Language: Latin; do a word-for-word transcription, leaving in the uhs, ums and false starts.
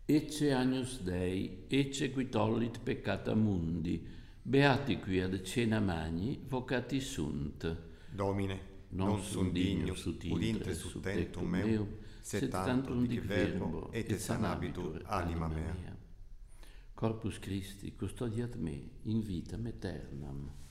Ecce Agnus Dei, ecce qui tollit peccata mundi, beati qui ad cena magni, vocati sunt. Domine, non, non sunt dignus ut intre sub tectum meum, sed tantum dic verbo, et sanabitur anima mea. Corpus Christi custodiat me in vitam aeternam.